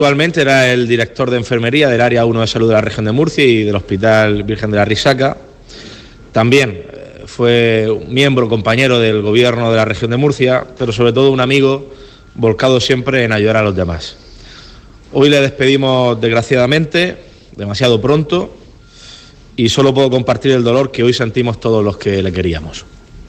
Actualmente era el director de enfermería del Área 1 de Salud de la Región de Murcia y del Hospital Virgen de la Risaca. También fue un miembro, compañero del Gobierno de la Región de Murcia, pero sobre todo un amigo volcado siempre en ayudar a los demás. Hoy le despedimos desgraciadamente, demasiado pronto, y solo puedo compartir el dolor que hoy sentimos todos los que le queríamos.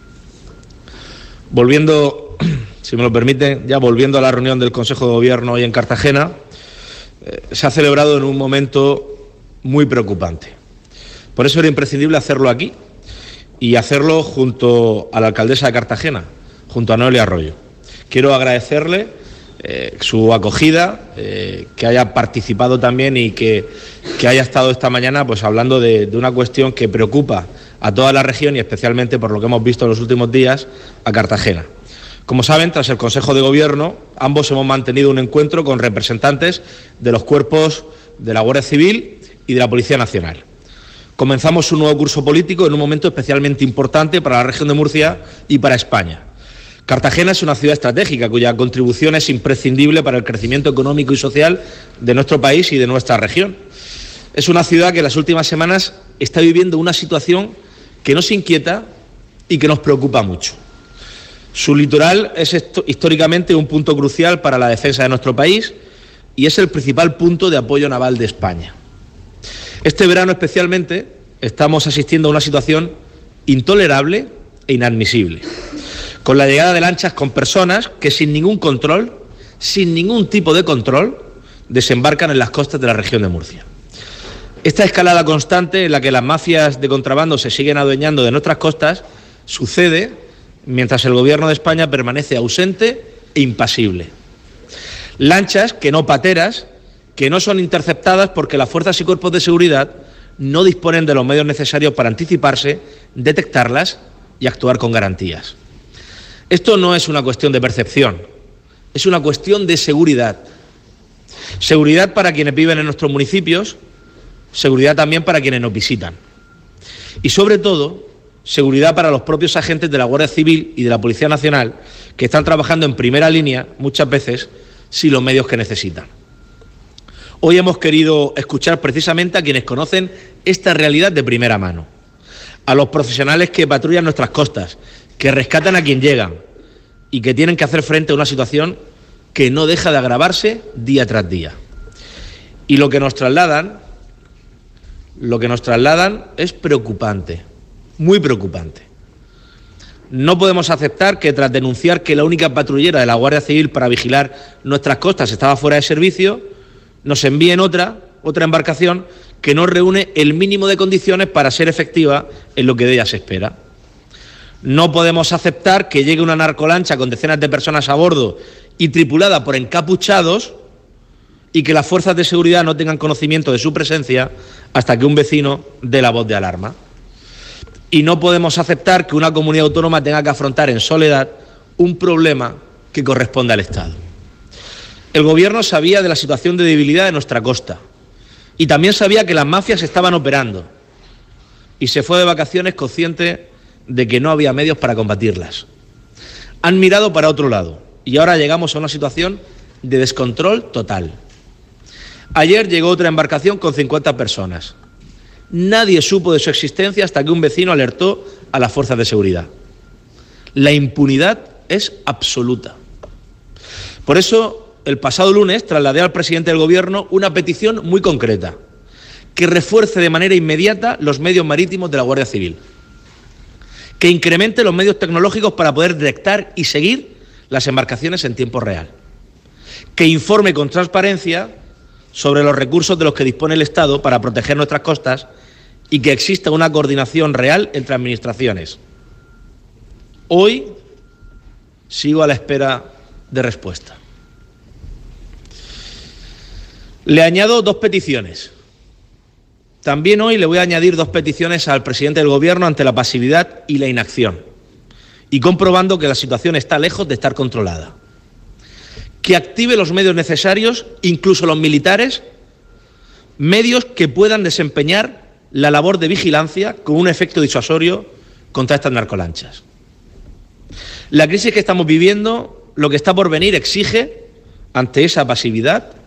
Volviendo, si me lo permiten, ya volviendo a la reunión del Consejo de Gobierno hoy en Cartagena, se ha celebrado en un momento muy preocupante. Por eso era imprescindible hacerlo aquí y hacerlo junto a la alcaldesa de Cartagena, junto a Noelia Arroyo. Quiero agradecerle su acogida, que haya participado también y que haya estado esta mañana pues hablando de una cuestión que preocupa a toda la región y especialmente, por lo que hemos visto en los últimos días, a Cartagena. Como saben, tras el Consejo de Gobierno, ambos hemos mantenido un encuentro con representantes de los cuerpos de la Guardia Civil y de la Policía Nacional. Comenzamos un nuevo curso político en un momento especialmente importante para la región de Murcia y para España. Cartagena es una ciudad estratégica cuya contribución es imprescindible para el crecimiento económico y social de nuestro país y de nuestra región. Es una ciudad que en las últimas semanas está viviendo una situación que nos inquieta y que nos preocupa mucho. Su litoral es históricamente un punto crucial para la defensa de nuestro país y es el principal punto de apoyo naval de España. Este verano especialmente estamos asistiendo a una situación intolerable e inadmisible, con la llegada de lanchas con personas que sin ningún control, sin ningún tipo de control, desembarcan en las costas de la región de Murcia. Esta escalada constante en la que las mafias de contrabando se siguen adueñando de nuestras costas sucede mientras el Gobierno de España permanece ausente e impasible. Lanchas que no pateras, que no son interceptadas porque las fuerzas y cuerpos de seguridad no disponen de los medios necesarios para anticiparse, detectarlas y actuar con garantías. Esto no es una cuestión de percepción, es una cuestión de seguridad. Seguridad para quienes viven en nuestros municipios, seguridad también para quienes nos visitan. Y sobre todo, seguridad para los propios agentes de la Guardia Civil y de la Policía Nacional, que están trabajando en primera línea, muchas veces, sin los medios que necesitan. Hoy hemos querido escuchar precisamente a quienes conocen esta realidad de primera mano, a los profesionales que patrullan nuestras costas, que rescatan a quien llegan y que tienen que hacer frente a una situación que no deja de agravarse día tras día. Y lo que nos trasladan es preocupante. Muy preocupante. No podemos aceptar que tras denunciar que la única patrullera de la Guardia Civil para vigilar nuestras costas estaba fuera de servicio, nos envíen otra embarcación que no reúne el mínimo de condiciones para ser efectiva en lo que de ella se espera. No podemos aceptar que llegue una narcolancha con decenas de personas a bordo y tripulada por encapuchados y que las fuerzas de seguridad no tengan conocimiento de su presencia hasta que un vecino dé la voz de alarma. Y no podemos aceptar que una comunidad autónoma tenga que afrontar en soledad un problema que corresponde al Estado. El Gobierno sabía de la situación de debilidad de nuestra costa y también sabía que las mafias estaban operando y se fue de vacaciones consciente de que no había medios para combatirlas. Han mirado para otro lado y ahora llegamos a una situación de descontrol total. Ayer llegó otra embarcación con 50 personas. Nadie supo de su existencia hasta que un vecino alertó a las fuerzas de seguridad. La impunidad es absoluta. Por eso, el pasado lunes trasladé al presidente del Gobierno una petición muy concreta, que refuerce de manera inmediata los medios marítimos de la Guardia Civil, que incremente los medios tecnológicos para poder detectar y seguir las embarcaciones en tiempo real, que informe con transparencia sobre los recursos de los que dispone el Estado para proteger nuestras costas y que exista una coordinación real entre administraciones. Hoy sigo a la espera de respuesta. Le añado dos peticiones. También hoy le voy a añadir dos peticiones al presidente del Gobierno ante la pasividad y la inacción, y comprobando que la situación está lejos de estar controlada. Que active los medios necesarios, incluso los militares, medios que puedan desempeñar la labor de vigilancia con un efecto disuasorio contra estas narcolanchas. La crisis que estamos viviendo, lo que está por venir, exige, ante esa pasividad,